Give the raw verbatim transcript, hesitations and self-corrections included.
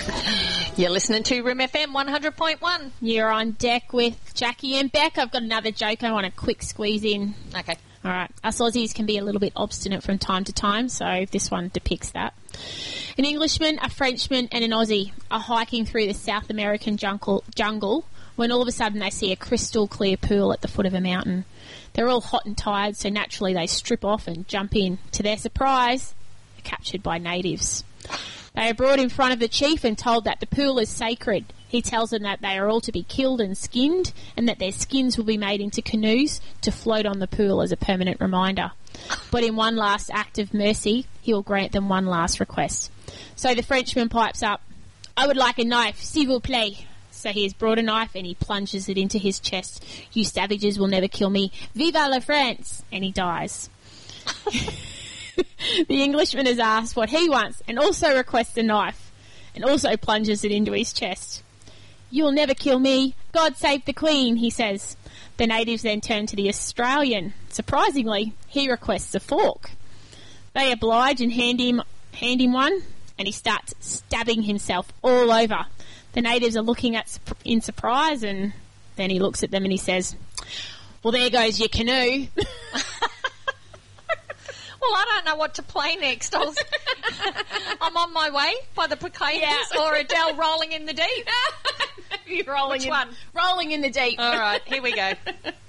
You're listening to Room F M one hundred point one. You're on deck with Jackie and Beck. I've got another joke I want to quick squeeze in. Okay. All right. Us Aussies can be a little bit obstinate from time to time, so this one depicts that. An Englishman, a Frenchman and an Aussie are hiking through the South American jungle, jungle when all of a sudden they see a crystal clear pool at the foot of a mountain. They're all hot and tired, so naturally they strip off and jump in. To their surprise, they're captured by natives. They are brought in front of the chief and told that the pool is sacred. He tells them that they are all to be killed and skinned and that their skins will be made into canoes to float on the pool as a permanent reminder. But in one last act of mercy, he will grant them one last request. So the Frenchman pipes up, "I would like a knife, s'il vous plaît." So he has brought a knife and he plunges it into his chest. "You savages will never kill me. Viva la France!" And he dies. The Englishman is asked what he wants and also requests a knife and also plunges it into his chest. "You'll never kill me. God save the Queen," he says. The natives then turn to the Australian. Surprisingly, he requests a fork. They oblige and hand him, hand him one, and he starts stabbing himself all over. The natives are looking at in surprise, and then he looks at them and he says, "Well, there goes your canoe." Well, I don't know what to play next. I was, I'm on my way by the Pocahontas Yeah. or Adele rolling in the deep. You're rolling Which in, one? Rolling in the deep. All right, here we go.